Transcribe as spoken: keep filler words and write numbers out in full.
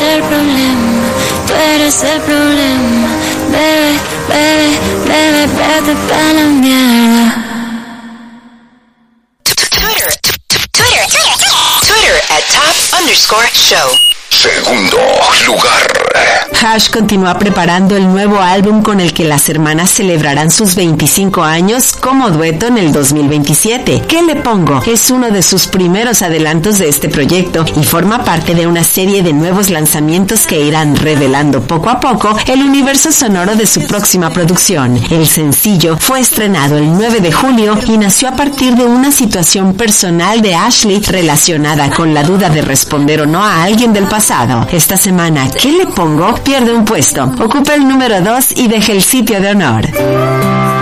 el problema, tú eres el problema. Bebe, bebe, bebe, vete pa' la mierda. Twitter, Twitter, Twitter, Twitter at top underscore show. Segundo lugar. Hash continúa preparando el nuevo álbum con el que las hermanas celebrarán sus veinticinco años como dueto en el dos mil veintisiete. ¿Qué le pongo? Es uno de sus primeros adelantos de este proyecto y forma parte de una serie de nuevos lanzamientos que irán revelando poco a poco el universo sonoro de su próxima producción. El sencillo fue estrenado el nueve de julio y nació a partir de una situación personal de Ashley relacionada con la duda de responder o no a alguien del pasado. Esta semana, ¿qué le pongo? Pierde un puesto, ocupa el número dos y deja el sitio de honor.